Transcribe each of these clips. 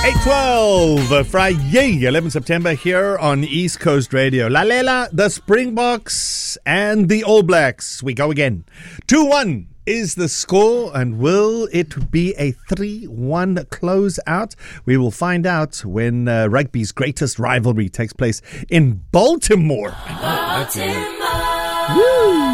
8:12, Friday, 11 September here on East Coast Radio. Lalela, the Springboks and the All Blacks. We go again. 2-1 is the score, and will it be a 3-1 closeout? We will find out when rugby's greatest rivalry takes place in Baltimore. Woo!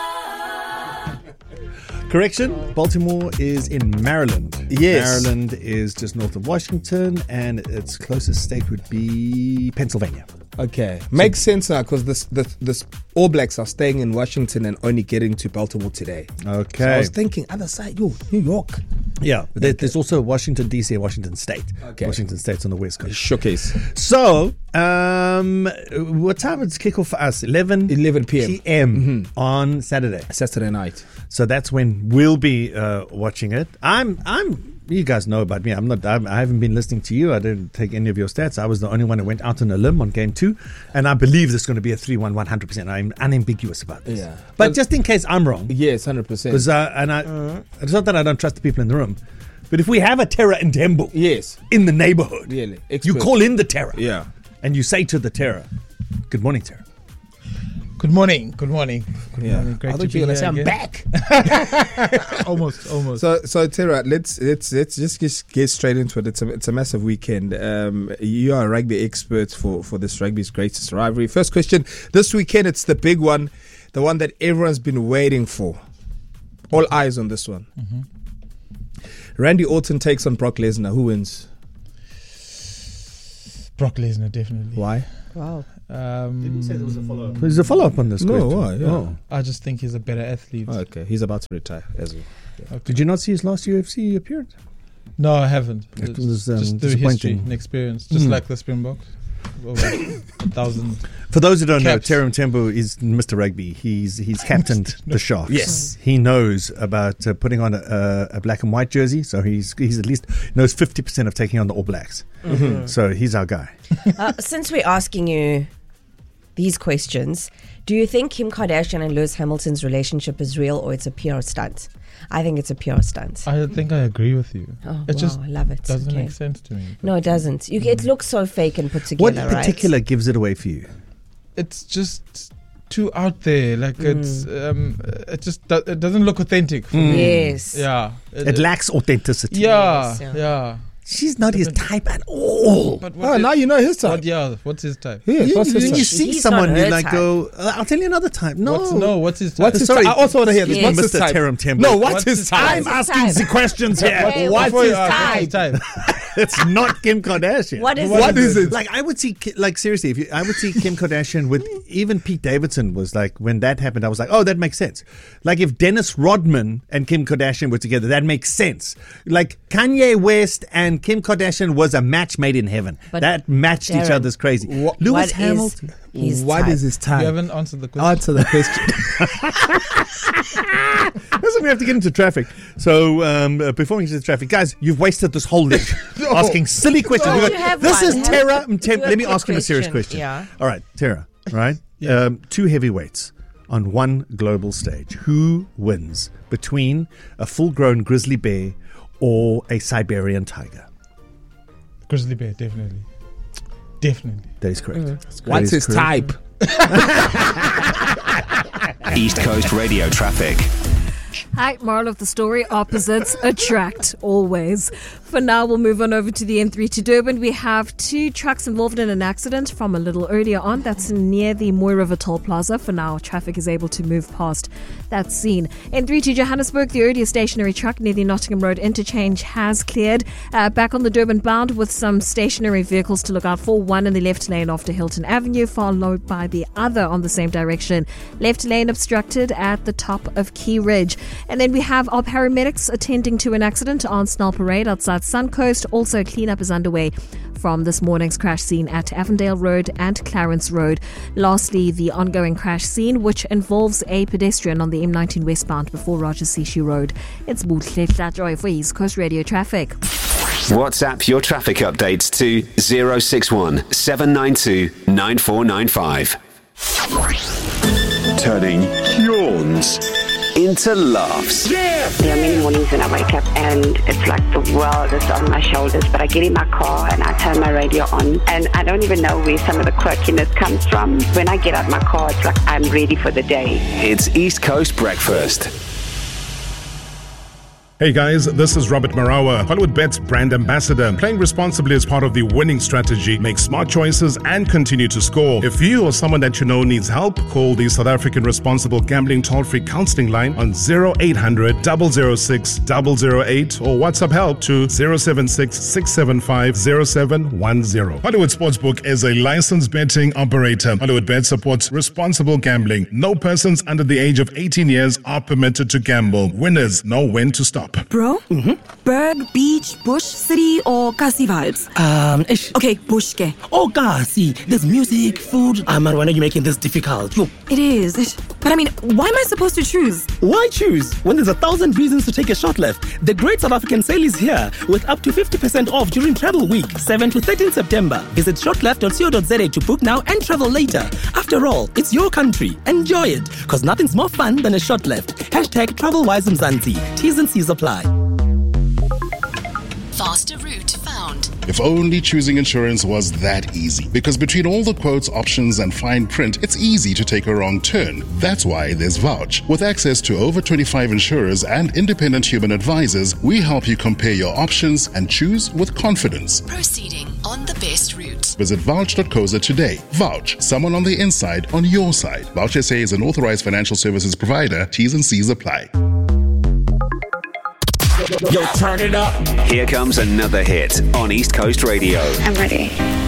Correction, Baltimore is in Maryland. Yes. Maryland is just north of Washington, and its closest state would be Pennsylvania. Okay, makes sense now because this All Blacks are staying in Washington and only getting to Baltimore today. Okay. So I was thinking other side, New York. Yeah, but there's also Washington, D.C. and Washington State. Okay. Washington State's on the west coast. Showcase. So, what time is kickoff for us? 11 p.m. on Saturday night. So that's when we'll be watching it. You guys know about me. I haven't been listening to you. I didn't take any of your stats. I was the only one who went out on a limb on game 2, and I believe this is going to be a 3-1, 100%. I'm unambiguous about this. Yeah. But just in case I'm wrong. Yes, 100%. Because it's not that I don't trust the people in the room, but if we have a terror in Tembo, yes, in the neighborhood, really, you call in the terror, yeah, and you say to the terror, "Good morning, terror." Good morning. Good morning. Good yeah. morning. Great I to thought be you were here going to say I'm again. back. Almost. So Tara, let's just get straight into it. It's a massive weekend. You are a rugby expert for this rugby's greatest rivalry. First question this weekend, it's the big one, the one that everyone's been waiting for. All eyes on this one. Mm-hmm. Randy Orton takes on Brock Lesnar. Who wins? Brock Lesnar, definitely. Why? Wow. Didn't say there was a follow-up. There's a follow-up on this question. Why? Yeah. Oh. I just think he's a better athlete. Oh, okay, he's about to retire as well. Yeah. Okay. Did you not see his last UFC appearance? No, I haven't. It was just through history disappointing. and experience, just like the Springboks. Over 1,000. For those who don't Caps. know, Terem Tembo is Mr. Rugby. He's captained the Sharks. Yes. He knows about putting on a black and white jersey, so he's at least knows 50% of taking on the All Blacks. Mm-hmm. So he's our guy. Since we're asking you these questions, do you think Kim Kardashian and Lewis Hamilton's relationship is real or it's a PR stunt? I think it's a PR stunt. I think I agree with you. Oh, It wow, just I love it. doesn't Okay. make sense to me. No, it doesn't. It looks so fake and put What together, in particular gives it away for you? It's just too out there. Like it's it doesn't look authentic for me. Yes. Yeah. It lacks authenticity. Yeah. Yes, Yeah. She's not his type at all. But Oh, now you know his type. What's his type? Yes, You, what's his you type? see He's someone, not you her like type. go, I'll tell you another time. No. What's his type? What's his Sorry. type? I also want to hear this. Yeah, What's his Mr. type? Terem Tembo. No, What's what's his his type? I'm What's his asking type? the questions here. Okay, What's what's his his type? type? It's not Kim Kardashian. What is What is it? Like I would see, like seriously, I would see Kim Kardashian with even Pete Davidson was like when that happened. I was like, oh, that makes sense. Like if Dennis Rodman and Kim Kardashian were together, that makes sense. Like Kanye West and Kim Kardashian was a match made in heaven. But that matched each Darren, other's crazy. what Lewis What is Hamilton. his What type? is his type? You haven't answered the question. Answer the question. Listen, we have to get into traffic. So before we get into traffic, guys, you've wasted this whole day asking silly questions. No, We've you have this one. is Have- Tara. do a Let me quick ask him a serious question. question. Yeah. All right, Tara. Right? Two heavyweights on one global stage. Who wins between a full-grown grizzly bear or a Siberian tiger? Grizzly bear, definitely. Definitely. That is correct. What's his type? East Coast Radio traffic. Hi, moral of the story, opposites attract always. For now, we'll move on over to the N3 to Durban. We have 2 trucks involved in an accident from a little earlier on. That's near the Mooi River Toll Plaza. For now, traffic is able to move past that scene. N3 to Johannesburg, the earlier stationary truck near the Nottingham Road interchange has cleared. Back on the Durban bound with some stationary vehicles to look out for. One in the left lane after Hilton Avenue, followed by the other on the same direction. Left lane obstructed at the top of Key Ridge. And then we have our paramedics attending to an accident on Snell Parade outside Suncoast. Also, cleanup is underway from this morning's crash scene at Avondale Road and Clarence Road. Lastly, the ongoing crash scene, which involves a pedestrian on the M19 westbound before Rogers Sishu Road. It's Buhle Joy for East Coast Radio Traffic. WhatsApp your traffic updates to 061 792 9495. Turning yawns into laughs. There are many mornings when I wake up and it's like the world is on my shoulders, but I get in my car and I turn my radio on and I don't even know where some of the quirkiness comes from. When I get out my car, it's like I'm ready for the day. It's East Coast Breakfast. Hey guys, this is Robert Marawa, Hollywood Bet's brand ambassador. Playing responsibly is part of the winning strategy. Make smart choices and continue to score. If you or someone that you know needs help, call the South African Responsible Gambling Toll-Free Counseling Line on 0800 006 008 or WhatsApp help to 076 675 0710. Hollywood Sportsbook is a licensed betting operator. Hollywood Bet supports responsible gambling. No persons under the age of 18 years are permitted to gamble. Winners know when to stop. Bro? Berg, beach, bush, city, or Kasi vibes? Okay, bush ke. Oh, Kasi. There's music, food. Marwana, why are you making this difficult? Yo. It is. But I mean, why am I supposed to choose? Why choose when there's 1,000 reasons to take a short left? The Great South African Sale is here with up to 50% off during Travel Week, 7 to 13 September. Visit shortleft.co.za to book now and travel later. After all, it's your country. Enjoy it, because nothing's more fun than a short left. #TravelWise Mzansi. T's and C's apply. Faster route found. If only choosing insurance was that easy. Because between all the quotes, options, and fine print, it's easy to take a wrong turn. That's why there's Vouch. With access to over 25 insurers and independent human advisors, we help you compare your options and choose with confidence. Proceeding on the best route. Visit vouch.co.za today. Vouch, someone on the inside on your side. Vouch SA is an authorized financial services provider. T's and C's apply. Yo, turn it up. Here comes another hit on East Coast Radio. I'm ready.